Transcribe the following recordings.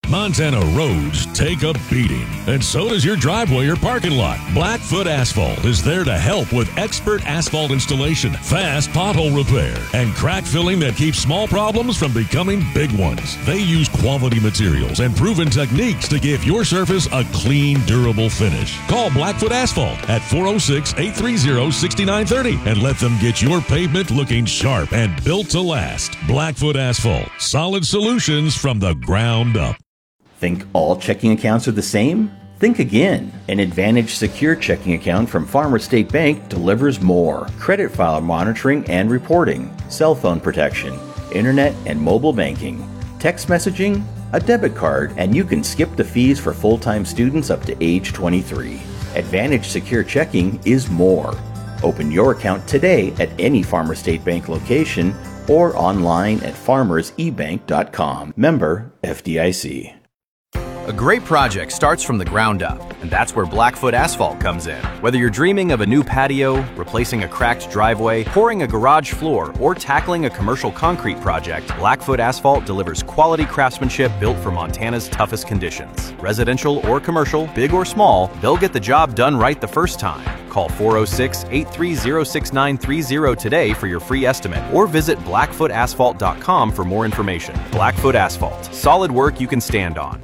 Montana roads take a beating, and so does your driveway or parking lot. Blackfoot Asphalt is there to help with expert asphalt installation, fast pothole repair, and crack filling that keeps small problems from becoming big ones. They use quality materials and proven techniques to give your surface a clean, durable finish. Call Blackfoot Asphalt at 406-830-6930 and let them get your pavement looking sharp and built to last. Blackfoot Asphalt, solid solutions from the ground up. Think all checking accounts are the same? Think again. An Advantage Secure checking account from Farmers State Bank delivers more. Credit file monitoring and reporting, cell phone protection, internet and mobile banking, text messaging, a debit card, and you can skip the fees for full-time students up to age 23. Advantage Secure checking is more. Open your account today at any Farmers State Bank location or online at farmersebank.com. Member FDIC. A great project starts from the ground up, and that's where Blackfoot Asphalt comes in. Whether you're dreaming of a new patio, replacing a cracked driveway, pouring a garage floor, or tackling a commercial concrete project, Blackfoot Asphalt delivers quality craftsmanship built for Montana's toughest conditions. Residential or commercial, big or small, they'll get the job done right the first time. Call 406-830-6930 today for your free estimate, or visit blackfootasphalt.com for more information. Blackfoot Asphalt, solid work you can stand on.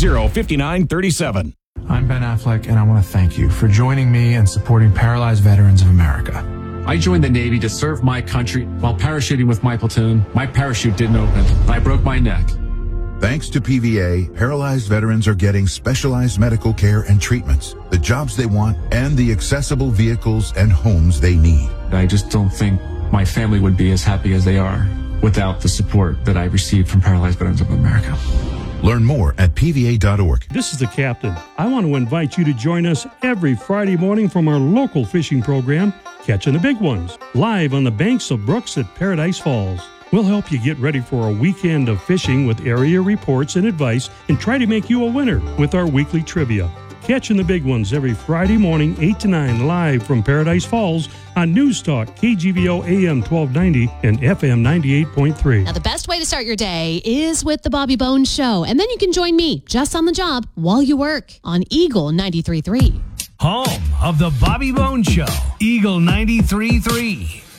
30-5937. I'm Ben Affleck, and I want to thank you for joining me and supporting Paralyzed Veterans of America. I joined the Navy to serve my country. While parachuting with my platoon, my parachute didn't open, and I broke my neck. Thanks to PVA, paralyzed veterans are getting specialized medical care and treatments, the jobs they want, and the accessible vehicles and homes they need. I just don't think my family would be as happy as they are without the support that I received from Paralyzed Veterans of America. Learn more at pva.org. This is the captain. I want to invite you to join us every Friday morning from our local fishing program, Catching the Big Ones, live on the banks of brooks at Paradise Falls. We'll help you get ready for a weekend of fishing with area reports and advice and try to make you a winner with our weekly trivia. Catching the Big Ones every Friday morning, 8 to 9, live from Paradise Falls on News Talk, KGVO AM 1290 and FM 98.3. Now, the best way to start your day is with the Bobby Bones Show. And then you can join me just on the job while you work on Eagle 93.3. Home of the Bobby Bones Show, Eagle 93.3.